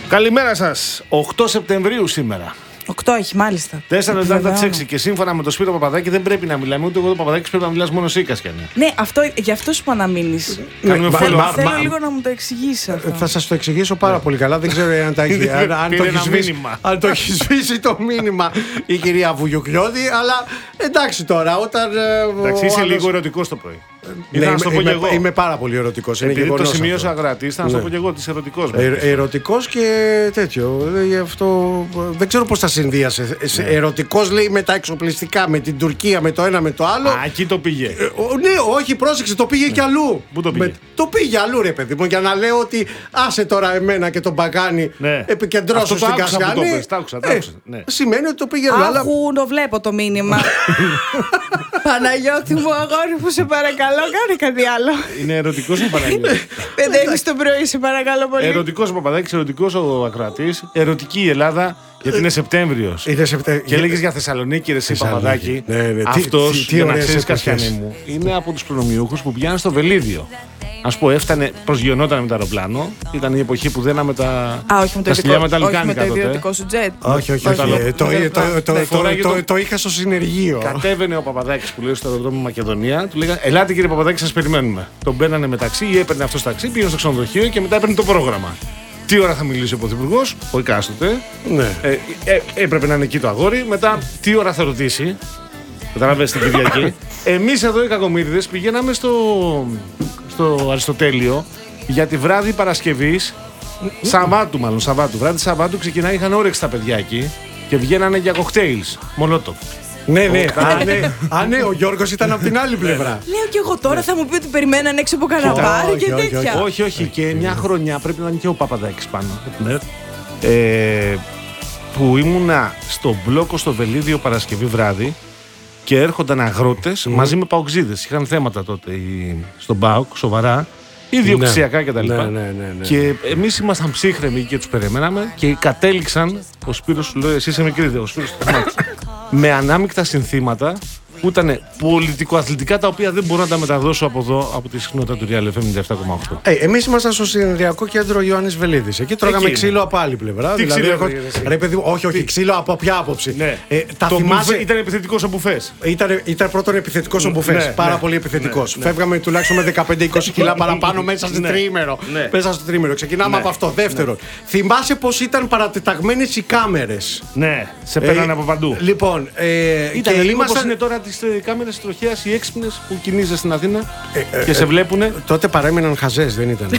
Καλημέρα σας. 8 Σεπτεμβρίου σήμερα. 8 έχει, μάλιστα. 4 λεπτά μετά τις 6 και σύμφωνα με το Σπύρο Παπαδάκη δεν πρέπει να μιλάμε. Ούτε εγώ το Παπαδάκη πρέπει να μιλάς μόνο εσύ, Κασιανή. Ναι, γι' αυτό σου είπα να μείνεις. Κάνουμε follow-up. Θέλω λίγο να μου το εξηγήσεις αυτό. Θα σας το εξηγήσω πάρα πολύ καλά. Δεν ξέρω αν το έχει σβήσει το μήνυμα η κυρία Βουγιουκλιώδη. Αλλά εντάξει τώρα, όταν. Εντάξει, είσαι λίγο ερωτικός το πρωί. Είμαι πάρα πολύ ερωτικός. Επειδή το σημείωσε ο ακροατής, θα να σου πω και εγώ ότι είσαι ερωτικός. Ερωτικός και τέτοιο. Δεν ξέρω πώς θα συνδύασε. Ερωτικός λέει με τα εξοπλιστικά, με την Τουρκία, με το ένα με το άλλο. Α, εκεί το πήγε. Ναι, όχι, πρόσεξε, το πήγε κι αλλού. Πού το πήγε? Το πήγε αλλού, ρε παιδί μου, για να λέω ότι άσε τώρα εμένα και τον Παγκάνη, επικεντρώσω στην Κασιανή. Σημαίνει ότι το πήγε αλλού. Αχού, το βλέπω το μήνυμα. Παναγιώτη μου, αγόρι μου, σε παρακαλώ, κάνε κάτι άλλο. Είναι ερωτικός ο Παναγιώτης. Παιδεύεις το πρωί, σε παρακαλώ πολύ. Ερωτικός ο Παπαδάκης, ερωτικός ο ακροατής. Ερωτική η Ελλάδα, γιατί είναι Σεπτέμβριος. Και έλεγες για Θεσσαλονίκη, ρε εσύ Παπαδάκη. Αυτός, για να ξέρεις, Κασιανή μου, είναι από τους προνομιούχους που πηγαίνουν στο Βελίδιο. Ας πω, προσγειωνόταν με το αεροπλάνο. Ήταν η εποχή που δέναμε τα σκυλιά με τα λουκάνικα τότε. Όχι με το ιδιωτικό σου τζετ. Όχι. Το είχα στο συνεργείο. Κατέβαινε ο Παπαδάκης που λέει στο αεροδρόμιο Μακεδονία. Του λέγανε: Ελάτε κύριε Παπαδάκη, σας περιμένουμε. Τον μπαίνανε με ταξί ή έπαιρνε αυτό ταξί, πήγαινε στο ξενοδοχείο και μετά έπαιρνε το πρόγραμμα. Τι ώρα θα μιλήσει ο Πρωθυπουργός, ο εκάστοτε. Έπρεπε να είναι εκεί το αγόρι. Μετά τι ώρα θα ρωτήσει. Καταλαβαίνετε την Κυριακή. Εμείς εδώ οι κακομοίριδες πηγαίναμε στο Αριστοτέλειο για τη βράδυ Παρασκευής, βράδυ Σαββάτου ξεκινάει, είχαν όρεξη τα παιδιά εκεί και βγαίνανε για κοκτέιλς, Μολότοφ. Ναι, ο Γιώργος ήταν από την άλλη πλευρά. Λέω κι εγώ τώρα θα μου πει ότι περιμέναν έξω από καναπάρι και τέτοια. Όχι, και μια χρονιά πρέπει να είναι και ο Παπαδάκης πάνω. Που ήμουνα στο μπλόκο στο Βελίδιο Παρασκευή βράδυ και έρχονταν αγρότες μαζί με παοξίδες. Είχαν θέματα τότε στον ΠΑΟΚ, σοβαρά, ιδιοκτησιακά κτλ. Και εμείς ήμασταν ψύχρεμοι και τους περιμέναμε και κατέληξαν, ο Σπύρος σου λέει, εσύ είσαι μικρή, ο Σπύρος του θυμάται, με ανάμεικτα συνθήματα που ήταν πολιτικοαθλητικά, τα οποία δεν μπορώ να τα μεταδώσω από εδώ, από τη συχνότητα του Real FM 97,8. Εμείς ήμασταν στο συνεδριακό κέντρο Ιωάννης Βελίδης. Εκεί τρώγαμε ξύλο από άλλη πλευρά. Ρε παιδί, όχι, ξύλο από ποια άποψη. Ήταν επιθετικός ο Μπουφές. Ήταν πρώτον επιθετικός ο Μπουφές. Πάρα πολύ επιθετικός. Φεύγαμε τουλάχιστον με 15-20 κιλά παραπάνω μέσα στο τρίμηνο. Ξεκινάμε από αυτό. Δεύτερον, θυμάσαι πως ήταν παρατεταγμένες οι κάμερες. Ναι, σε παίρνανε από παντού. Λοιπόν, ήταν λίγο όπως είναι τώρα τις κάμερες τροχέας, οι έξυπνες που κινείσαι στην Αθήνα και σε βλέπουνε. Τότε παρέμειναν χαζές, δεν ήταν.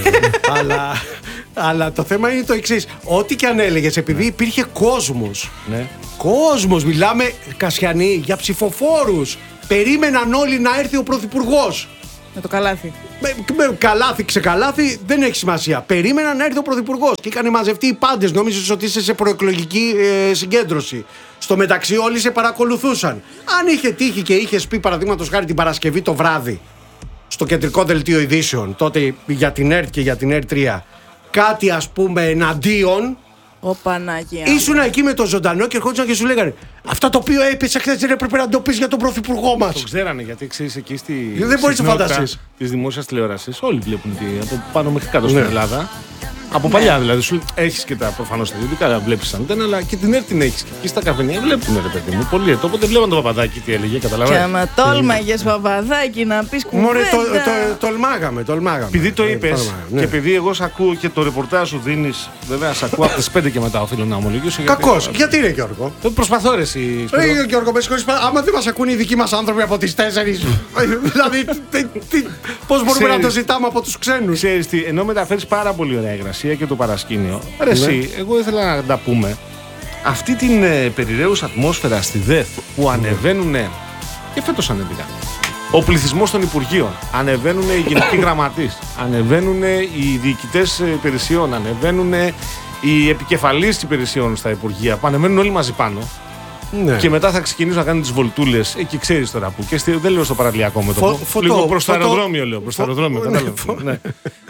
Αλλά το θέμα είναι το εξής. Ό,τι και αν έλεγες, επειδή υπήρχε κόσμος. Κόσμος, μιλάμε, Κασιανή, για ψηφοφόρους. Περίμεναν όλοι να έρθει ο Πρωθυπουργός. Με το καλάθι. Με καλάθι, ξεκαλάθι, δεν έχει σημασία. Περίμεναν να έρθει ο Πρωθυπουργός και είχαν μαζευτεί οι πάντες. Νόμιζες ότι είσαι σε προεκλογική συγκέντρωση. Στο μεταξύ, όλοι σε παρακολουθούσαν. Αν είχε τύχει και είχες πει, παραδείγματος χάρη, την Παρασκευή το βράδυ, στο κεντρικό δελτίο ειδήσεων, τότε για την ΕΡΤ και για την ΕΡΤ3, κάτι ας πούμε εναντίον. Ω Παναγία. Ήσουν εκεί με το ζωντανό και ερχόντουσαν και σου λέγανε: αυτό το οποίο έπεσε χθες δεν έπρεπε να το πεις για τον Πρωθυπουργό μας. Το ξέρανε, γιατί ξέρεις εκεί στη συχνότητα της δημόσιας τηλεόρασης. Όλοι βλέπουν από πάνω μέχρι κάτω στην Ελλάδα. Από παλιά δηλαδή. Σου έχεις και τα προφανώς τα ιδιωτικά, βλέπεις αντένα, αλλά και την ΕΡΤ την έχεις. Και εκεί στα καφενεία βλέπουν, ρε παιδί μου. Πολύ Οπότε βλέπαν τον Παπαδάκη τι έλεγε, καταλαβαίνεις. Και άμα τόλμαγες, Παπαδάκη, να πεις κουβέντα. Μωρέ, τολμάγαμε. Επειδή το είπες και επειδή εγώ σ' ακούω και το ρεπορτάζ σου δίνεις, βέβαια σ' ακούω από τις 5 και μετά, οφείλω να ομολογήσω. Κακός. Γιατί είναι, Γιώργο? Προσπαθώ, ρε εσύ. Γιώργο, με συγχωρείς, άμα δεν μας ακούνε οι δικοί μας άνθρωποι από τις 4. Δηλαδή, πώς μπορούμε να το ζητάμε από τους ξένους? Ξέρεις τι, ενώ μεταφέρεις πάρα πολύ ωραία υγρασία και το παρασκήνιο. Ρε εσύ, εγώ ήθελα να τα πούμε. Αυτή την περιραίουσα ατμόσφαιρα στη ΔΕΘ που ανεβαίνουν και φέτος ανέβηκαν. Ο πληθυσμός των Υπουργείων, ανεβαίνουν οι γενικοί γραμματείς, ανεβαίνουν οι διοικητές υπηρεσιών, ανεβαίνουν οι επικεφαλείς υπηρεσιών στα Υπουργεία, που ανεβαίνουν όλοι μαζί πάνω. Ναι. Και μετά θα ξεκινήσω να κάνω τις βολτούλες. Εκεί ξέρεις τώρα που. Και δεν λέω στο παραλιακό μέτωπο. Λίγο προς το αεροδρόμιο λέω. Προς το αεροδρόμιο. Ναι.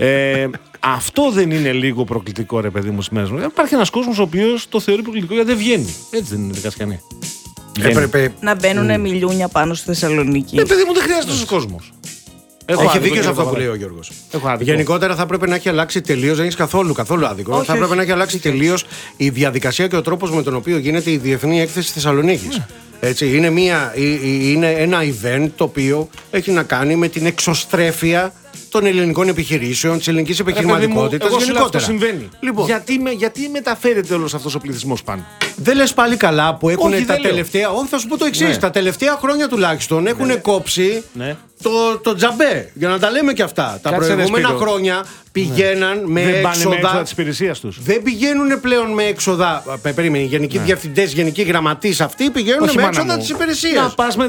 Αυτό δεν είναι λίγο προκλητικό, ρε παιδί μου, στις μέρες μας? Υπάρχει ένας κόσμος ο οποίος το θεωρεί προκλητικό γιατί δεν βγαίνει. Έτσι δεν είναι, Κασιανή? Έπρεπε να μπαίνουν μιλιούνια πάνω στη Θεσσαλονίκη. Παιδί μου, δεν χρειάζεται τόσο κόσμος. Έχει δίκιο σε αυτό που λέει ο Γιώργος. άδικο. Γενικότερα θα πρέπει να έχει αλλάξει τελείως, δεν έχει καθόλου άδικο. Όχι, θα πρέπει όχι. να έχει αλλάξει τελείως η διαδικασία και ο τρόπος με τον οποίο γίνεται η Διεθνή Έκθεση Θεσσαλονίκης. Έτσι, είναι ένα event το οποίο έχει να κάνει με την εξωστρέφεια των ελληνικών επιχειρήσεων, της ελληνικής επιχειρηματικότητας γενικότερα. Αυτό συμβαίνει. Λοιπόν, Γιατί μεταφέρεται όλος αυτός ο πληθυσμός πάνω? δεν λες πάλι καλά που έχουν Όχι, τα δεν λέω. τελευταία. Όχι, θα σου πω το εξής. Ναι. Τα τελευταία χρόνια τουλάχιστον έχουν κόψει Ναι. το τζαμπέ. Για να τα λέμε και αυτά. Τα Κάτσε, ρε, προηγούμενα Σπύρο. πχρόνια πηγαίναν με Δεν πάνε με έξοδα έξοδα. της υπηρεσίας τους. Δεν πηγαίνουν πλέον με έξοδα. Περίμενε, οι γενικοί διευθυντές, γενικοί γραμματείς αυτοί πηγαίνουν Όχι, με μάνα έξοδα μου. της υπηρεσίας. Να πας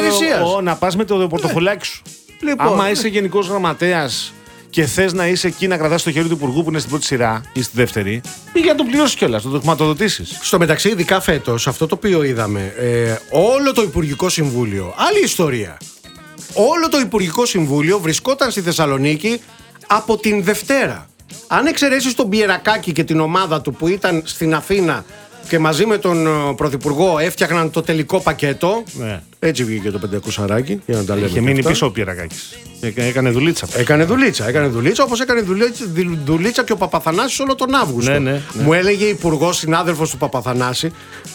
με το πορτοφολάκι σου. Λοιπόν, Άμα είσαι γενικός γραμματέας και θες να είσαι εκεί να κρατάς το χέρι του υπουργού που είναι στην πρώτη σειρά ή στη δεύτερη, ή για να το πληρώσεις κιόλας, να το χρηματοδοτήσεις. Στο μεταξύ, ειδικά φέτος, αυτό το οποίο είδαμε, όλο το Υπουργικό Συμβούλιο, άλλη ιστορία. Όλο το Υπουργικό Συμβούλιο βρισκόταν στη Θεσσαλονίκη από την Δευτέρα. Αν εξαιρέσεις τον Πιερακάκη και την ομάδα του που ήταν στην Αθήνα και μαζί με τον Πρωθυπουργό έφτιαχναν το τελικό πακέτο. Ναι. Έτσι βγήκε το 500 για να τα λέμε. Είχε και μείνει αυτά. πίσω ο Πιερακάκης. Έκανε δουλίτσα. Έκανε δουλίτσα όπως έκανε δουλίτσα και ο Παπαθανάσης όλο τον Αύγουστο. Ναι. Μου έλεγε υπουργός, συνάδελφος του Παπαθανάση,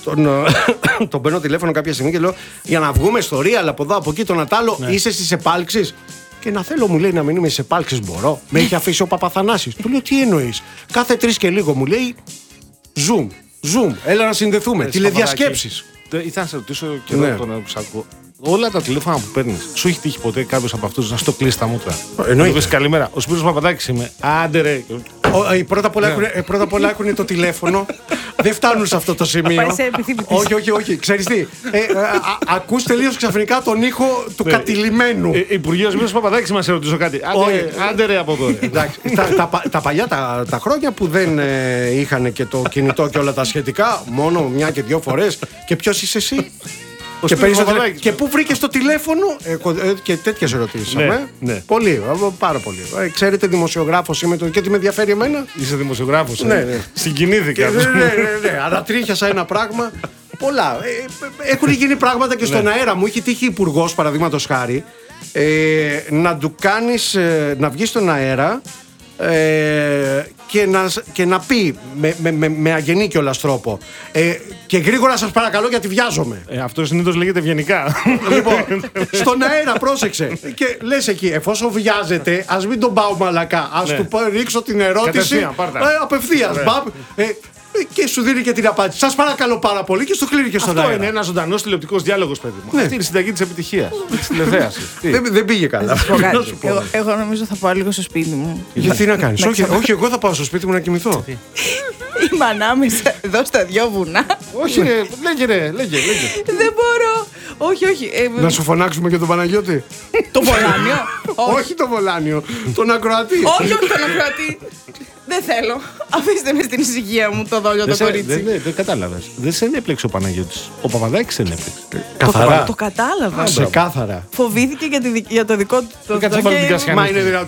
τον παίρνω τηλέφωνο κάποια στιγμή και λέω για να βγούμε στο Real από εδώ από εκεί τον Ατάλο, είσαι στις επάλξεις? Και να θέλω, μου λέει, να μην είμαι στις επάλξεις, μπορώ? Με έχει αφήσει ο Παπαθανάσης. Του λέω, τι εννοείς? Κάθε 3 και λίγο μου λέει Zoom, έλα να συνδεθούμε. Τηλεδιασκέψεις. Ήθελα να σε ρωτήσω και Ναι. εδώ τον ακούω. Όλα τα τηλέφωνα που παίρνεις, σου έχει τύχει ποτέ κάποιος από αυτούς να στο κλείσει τα μούτρα? Εννοείται. Να του πεις καλημέρα. Ο Σπύρος Παπαδάκης είμαι. Άντε ρε. Πρώτα απ' όλα έχουν το τηλέφωνο. Δεν φτάνουν σε αυτό το σημείο. Πάει σε επιθυμητής. Όχι. Ξέρεις τι. Ακούς τελείως ξαφνικά τον ήχο του Ναι. κατηλημένου. Υπουργός Σπύρος Παπαδάκης, να σε ρωτήσω κάτι. Άντε ρε από εδώ. ρε. Εντάξει, τα παλιά τα χρόνια που δεν είχαν και το κινητό και όλα τα σχετικά, μόνο μια και 2 φορές. Και ποιος είσαι εσύ? Ο Και, Σπύρος παίρνεις το Παπαδάκης. και πού βρήκες το τηλέφωνο? Και τέτοιες ερωτήσεις. Ναι. Πολύ, πάρα πολύ. Ξέρετε, δημοσιογράφος είμαι και τι με ενδιαφέρει εμένα. Είσαι δημοσιογράφος. Ναι. Συγκινήθηκα. Ναι, ανατρίχιασα ένα πράγμα. Πολλά. Έχουν γίνει πράγματα και στον αέρα. Μου είχε τύχει υπουργός, παραδείγματος χάρη, να του κάνεις να βγει στον αέρα και να πει με αγενή κιόλας τρόπο και γρήγορα σας παρακαλώ γιατί βιάζομαι. Αυτό συνήθως λέγεται ευγενικά. Λοιπόν, στον αέρα πρόσεξε και λες εκεί, εφόσον βιάζεται, ας μην τον πάω μαλακά, ας του ρίξω την ερώτηση Κατευθείαν, πάρτα. απευθείας. Μπαμ, και σου δίνει και την απάντηση. Σας παρακαλώ πάρα πολύ και σου κλείνει και στον Αυτό αέρα. είναι ένας ζωντανός τηλεοπτικός διάλογος, παιδί μου. Ναι. Αυτή είναι η συνταγή της επιτυχίας. Της τηλεθέασης. Τι? Δεν πήγε καλά. Να σου πω κάτι. Εγώ νομίζω θα πάω λίγο στο σπίτι μου. Γιατί να κάνεις? Όχι, εγώ θα πάω στο σπίτι μου να κοιμηθώ. Είμαι ανάμεσα εδώ στα 2 βουνά. Όχι, ρε, λέγε. Δεν μπορώ. Όχι. Να σου φωνάξουμε και τον Παναγιώτη. Το Πολάνιο. Όχι τον Βολάνιο, τον ακροατή. Όχι, τον ακροατή. Δεν θέλω. Αφήστε με στην ησυχία μου το δόλιο το κορίτσι. Δεν κατάλαβες. Δεν σε ενέπλεξε ο Παναγιώτης. Ο Παπαδάκης σε ενέπλεξε. Καθαρά. Το κατάλαβα. Ξεκάθαρα. Φοβήθηκε για το δικό του. Κάτσε να βάλω την Κασιανή. Μα είναι δυνατόν.